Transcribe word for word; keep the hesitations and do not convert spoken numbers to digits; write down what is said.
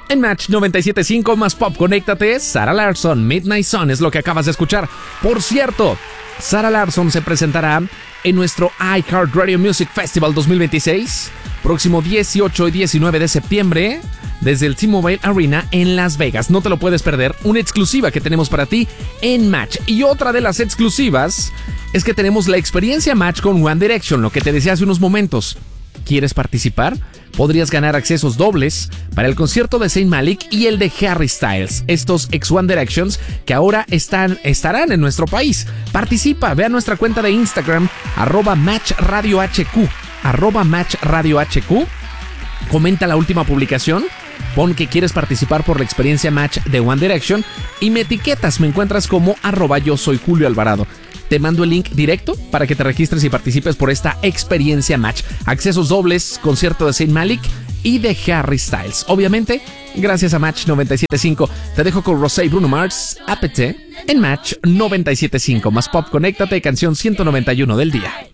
En Match noventa y siete punto cinco más pop, conéctate. Sarah Larsson, Midnight Sun es lo que acabas de escuchar. Por cierto, Sarah Larsson se presentará en nuestro iHeartRadio Music Festival dos mil veintiséis, próximo dieciocho y diecinueve de septiembre, desde el T-Mobile Arena en Las Vegas. No te lo puedes perder, una exclusiva que tenemos para ti en Match. Y otra de las exclusivas es que tenemos la experiencia Match con One Direction, lo que te decía hace unos momentos. ¿Quieres participar? Podrías ganar accesos dobles para el concierto de Zayn Malik y el de Harry Styles, estos ex One Directions que ahora están, estarán en nuestro país. Participa, ve a nuestra cuenta de Instagram, arroba Match Radio H Q, arroba Match Radio H Q, comenta la última publicación, pon que quieres participar por la experiencia Match de One Direction y me etiquetas, me encuentras como arroba yo soy Julio Alvarado. Te mando el link directo para que te registres y participes por esta experiencia Match. Accesos dobles, concierto de Zayn Malik y de Harry Styles. Obviamente, gracias a Match noventa y siete punto cinco. Te dejo con Rosé y Bruno Mars, Apete, en Match noventa y siete punto cinco. Más pop, conéctate, canción ciento noventa y uno del día.